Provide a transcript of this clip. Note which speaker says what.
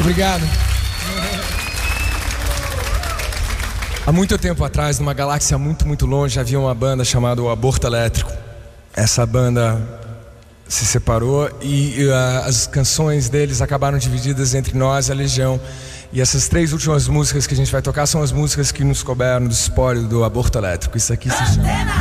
Speaker 1: Obrigado. Há muito tempo atrás, numa galáxia muito, muito longe, havia uma banda chamada o Aborto Elétrico. Essa banda se separou e as canções deles acabaram divididas entre nós e a Legião. E essas 3 últimas músicas que a gente vai tocar são as músicas que nos couberam do espólio do Aborto Elétrico. Isso aqui se chama